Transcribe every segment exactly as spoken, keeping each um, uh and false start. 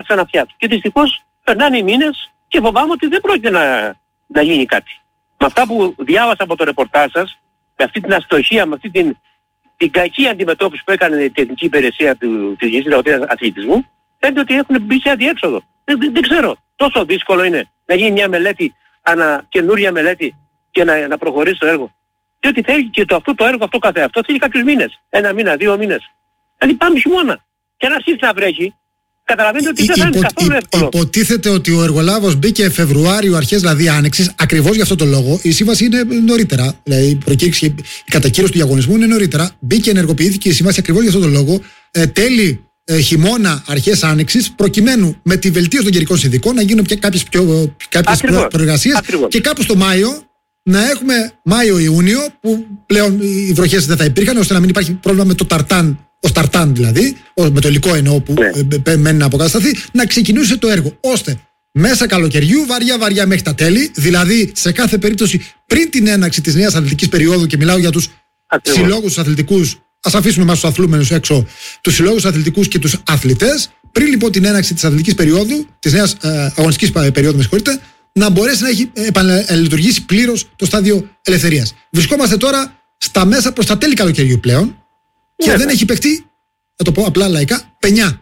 ξαναφτιάξουν. Και δυστυχώς περνάνε οι μήνες και φοβάμαι ότι δεν πρόκειται να, να γίνει κάτι. Με αυτά που διάβασα από το ρεπορτάζ σας, με αυτή την αστοχία, με αυτή την, την κακή αντιμετώπιση που έκανε η τεχνική υπηρεσία του, της Γενικής Γραμματείας Αθλητισμού, φαίνεται ότι έχουν μπει σε αδιέξοδο. Δεν, δεν, δεν ξέρω. Τόσο δύσκολο είναι να γίνει μια μελέτη, ανα, καινούρια μελέτη και να, να προχωρήσει το έργο. Διότι θέλει και το, αυτό το έργο αυτό καθεαυτό θέλει κάποιους μήνες. Ένα μήνα, δύο μήνες. Δηλαδή πάμε χειμώνα. Και αν αρχίσει να βρέχει, καταλαβαίνετε ότι δεν θα είναι καθόλου εύκολο. Υποτίθεται ότι ο εργολάβος μπήκε Φεβρουάριο, αρχές δηλαδή Άνοιξης, ακριβώς για αυτό το λόγο. Η σύμβαση είναι νωρίτερα. Δηλαδή η προκήρυξη, η κατακύρωση του διαγωνισμού είναι νωρίτερα. Μπήκε, ενεργοποιήθηκε η σύμβαση ακριβώς για αυτό το λόγο. Ε, τέλη ε, χειμώνα, αρχές Άνοιξης, προκειμένου με τη βελτίωση των καιρικών συνθηκών να γίνουν κάποιες, κάποιες προεργασίες και κάπου στο Μάιο να έχουμε Μάιο-Ιούνιο, που πλέον οι βροχές δεν θα υπήρχαν, ώστε να μην υπάρχει πρόβλημα με το ταρτάν. Ο Ταρτάν δηλαδή, με το υλικό εννοώ που ναι. μένει να αποκατασταθεί, να ξεκινούσε το έργο. Ώστε μέσα καλοκαιριού, βαριά-βαριά μέχρι τα τέλη, δηλαδή σε κάθε περίπτωση πριν την έναρξη της νέας αθλητικής περίοδου, και μιλάω για τους συλλόγους αθλητικούς, ας αφήσουμε εμάς τους αθλούμενους έξω, τους συλλόγους αθλητικούς και τους αθλητές, πριν λοιπόν την έναρξη της αθλητικής περίοδου, της νέας ε, αγωνιστικής περίοδου, με συγχωρείτε, να μπορέσει να έχει επαναλειτουργήσει πλήρως το στάδιο ελευθερίας. Βρισκόμαστε τώρα στα μέσα προς τα τέλη καλοκαιριού πλέον. Και yeah, δεν έχει παιχτεί, θα το πω απλά λαϊκά, πενιά.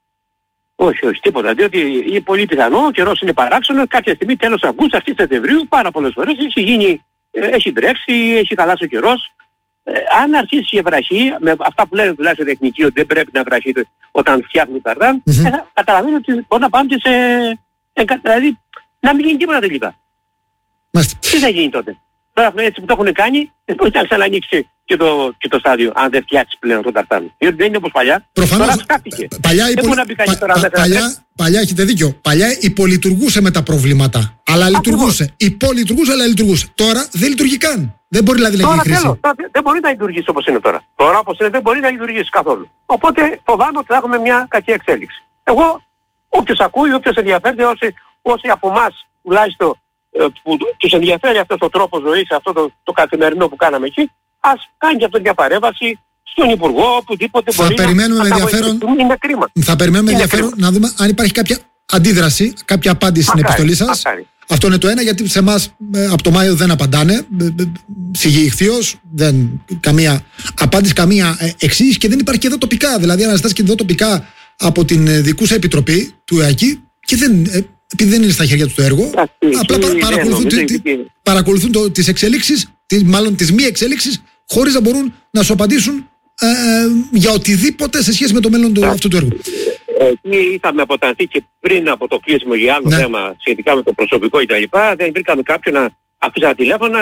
Όχι, όχι, τίποτα. Διότι είναι πολύ πιθανό, ο καιρός είναι παράξενος, κάποια στιγμή τέλος Αυγούστου, αρχές Σεπτεμβρίου, πάρα πολλές φορές έχει γίνει, έχει βρέξει, έχει χαλάσει ο καιρός. Ε, αν αρχίσει η βραχή, με αυτά που λένε τουλάχιστον τεχνικοί ότι δεν πρέπει να βραχεί όταν φτιάχνει ταρτάν, mm-hmm. ε, καταλαβαίνω ότι μπορεί να πάμε σε... Ε, δηλαδή, να μην γίνει τίποτα τελικά. Μάλιστα. Τι θα γίνει τότε? Τώρα έτσι που το έχουν κάνει, δεν μπορεί να ξανανοίξει και το, και το στάδιο, αν δεν φτιάξει πλέον το ταρτάνι. Διότι δεν είναι όπως παλιά. Προφανώς. Τώρα σκάφτηκε. Παλιά, δεν υπο... να μπει κανείς τώρα πα, μέσα. Παλιά, παλιά έχετε δίκιο. Παλιά υπολειτουργούσε με τα προβλήματα. Αλλά λειτουργούσε. Υπολειτουργούσε, αλλά λειτουργούσε. Τώρα δεν λειτουργεί καν. Δεν μπορεί δηλαδή να γίνει χρήση. Τώρα, δεν μπορεί να λειτουργήσει όπως είναι τώρα. Τώρα όπως είναι δεν μπορεί να λειτουργήσει καθόλου. Οπότε φοβάμαι ότι θα έχουμε μια κακή εξέλιξη. Εγώ, όποιος ακούει, όποιος ενδιαφέρεται, όσοι, όσοι από εμάς τουλάχιστον που τους ενδιαφέρει αυτός ο τρόπος ζωής, αυτό το, το καθημερινό που κάναμε εκεί, ας κάνει και αυτό μια παρέμβαση στον Υπουργό, οπουδήποτε θα μπορεί περιμένουμε να, με ενδιαφέρον, να είναι κρίμα. Θα περιμένουμε με ενδιαφέρον κρίμα. να δούμε αν υπάρχει κάποια αντίδραση, κάποια απάντηση μακάρι, στην επιστολή σας. Μακάρι. Αυτό είναι το ένα, γιατί σε εμάς από το Μάιο δεν απαντάνε. Σιγή ηχθείως, δεν καμία απάντηση, καμία εξήγηση, και δεν υπάρχει και εδώ τοπικά. Δηλαδή αναζητάς και εδώ τοπικά από την δικούσα επιτροπή του ΕΑΚΙ και δεν... επειδή δεν είναι στα χέρια του το έργο, Asti, απλά παρα, παρακολουθούν, τι, τι, παρακολουθούν το, τις εξελίξεις, τι, μάλλον τις μη εξελίξεις, χωρίς να μπορούν να σου απαντήσουν ε, ε, για οτιδήποτε σε σχέση με το μέλλον του, αυτού του έργου. Εκεί είχαμε αποτανθεί και πριν από το κλείσιμο για άλλο ναι. θέμα σχετικά με το προσωπικό κτλ. Δεν βρήκαμε κάποιον να αφήσει ένα τηλέφωνο,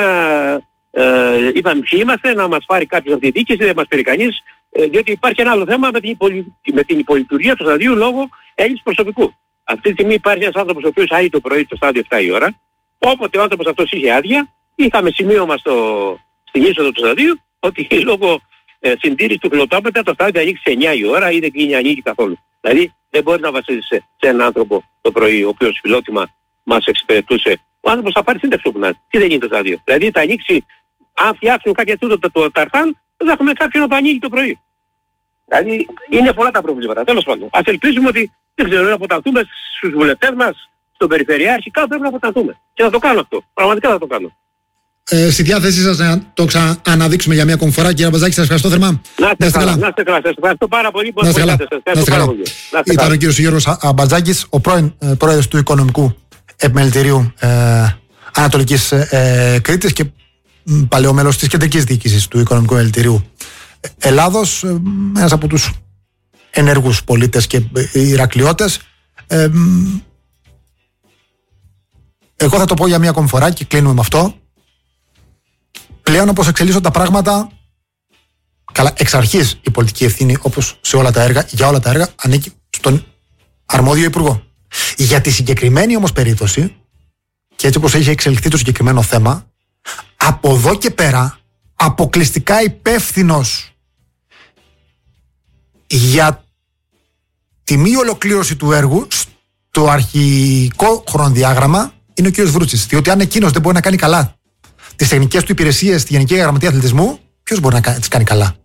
ε, είπαμε ποιοι είμαστε, να μας πάρει κάποιος από τη διοίκηση, δεν μας πήρε κανείς, ε, διότι υπάρχει ένα άλλο θέμα με την, υπολη, με την υπολειτουργία του σταδίου λόγω έλλειψης προσωπικού. Αυτή τη στιγμή υπάρχει ένας άνθρωπος ο οποίος άγει το πρωί στο στάδιο επτά η ώρα. Όποτε ο άνθρωπος αυτός είχε άδεια, είχαμε σημείωμα στο, στην είσοδο του σταδίου ότι λόγω ε, συντήρησης του φιλοτόπεδα το στάδιο θα ανοίξει σε εννιά η ώρα ή δεν κλείνει ανοίγει καθόλου. Δηλαδή δεν μπορεί να βασίζεσαι σε έναν άνθρωπο το πρωί ο οποίος φιλότιμα μας εξυπηρετούσε. Ο άνθρωπος θα πάρει σύνταξη όπου να είναι. Τι δεν γίνει το στάδιο? Δηλαδή θα ανοίξει, αν φτιάξουν κάποια τούτο το, το ταρτάν, δεν θα έχουμε κάποιον να το ανοίγει το πρωί. Δηλαδή είναι πολλά τα προβλήματα. Τέλος πάντων, ας ελπίζουμε ότι δεν ξέρω, να αποτανθούμε στους βουλευτές μας, στον Περιφερειάρχη, κάπου πρέπει να αποτανθούμε. Και θα το κάνω αυτό. Πραγματικά θα το κάνω. Ε, στη διάθεσή σας να το ξανααναδείξουμε για μια ακόμη φορά, κύριε Αμπατζάκη, σας ευχαριστώ θερμά. Να είστε καλά. Να είστε καλά. Σας ευχαριστώ πάρα πολύ. Να είστε καλά. Ήταν ο κύριος Γιώργος Αμπατζάκης, ο πρώην ε, πρόεδρος του Οικονομικού Επιμελητηρίου ε, Ανατολικής ε, Κρήτης και παλαιό μέλος της Κεντρικής Διοίκησης του Οικονομικού Επιμελητηρίου Ελλάδος, ε, ένας από τους ενεργούς πολίτες και Ηρακλειώτες. Ε, εγώ θα το πω για μία ακόμη φορά και κλείνουμε με αυτό. Πλέον, όπως εξελίσσονται τα πράγματα, καλά, εξ αρχής η πολιτική ευθύνη, όπως σε όλα τα έργα, για όλα τα έργα, ανήκει στον αρμόδιο υπουργό. Για τη συγκεκριμένη όμως περίπτωση, και έτσι όπως έχει εξελιχθεί το συγκεκριμένο θέμα, από εδώ και πέρα, αποκλειστικά υπεύθυνος για τη μη ολοκλήρωση του έργου στο αρχικό χρονοδιάγραμμα είναι ο κ. Βρούτσης. Διότι αν εκείνος δεν μπορεί να κάνει καλά τις τεχνικές του υπηρεσίες στη Γενική Γραμματεία Αθλητισμού, ποιος μπορεί να τις κάνει καλά?